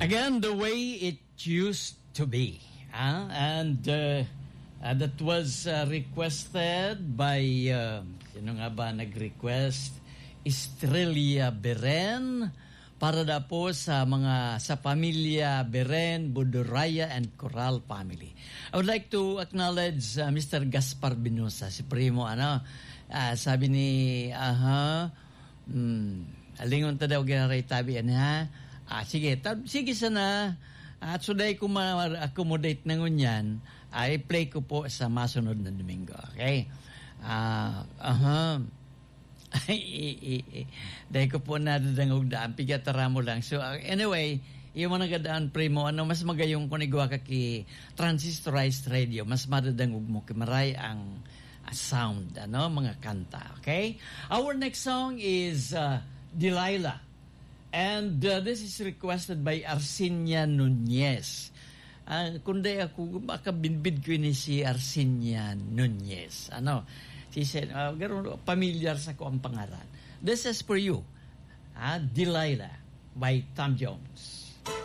Again, the way it used to be. And that was requested by, sino nga ba nag-request? Estrella Beren, para na po sa pamilya Beren, Buduraya, and Coral family. I would like to acknowledge Mr. Gaspar Binosa, si Primo, sabi ni, alingon ta daw ginaray tabi, ha? Sige sana, at suday ko ma-accommodate na ngunyan, i-play ko po sa masunod na Domingo, okay? Dahil ko po nadadangog daan, pigatara mo lang. So, anyway, yung mga nagadaan, Primo, mas magayong kunigwa ka ki transistorized radio, mas madadangog mo kimaray ang sound, mga kanta, okay? Our next song is Delilah. And this is requested by Arsinia Nunez. Kundi ako, makabinbid ko ni si Arsinia Nunez. She said, familiar sa ko ang pangalan. This is for you, Delilah by Tom Jones.